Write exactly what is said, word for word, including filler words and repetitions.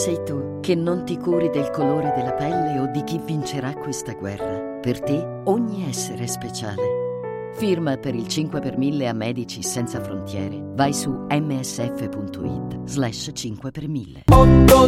sei tu che non ti curi del colore della pelle o di chi vincerà questa guerra. Per te ogni essere è speciale. Firma per il cinque per mille a Medici Senza Frontiere. Vai su emme esse effe punto it slash cinque per mille.